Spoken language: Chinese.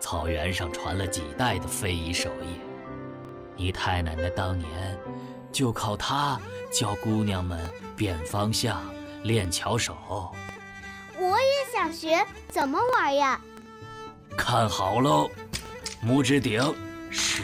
草原上传了几代的非遗手艺。你太奶奶当年就靠它教姑娘们变方向、练巧手。 我也想学，怎么玩呀？ 看好喽，拇指顶，10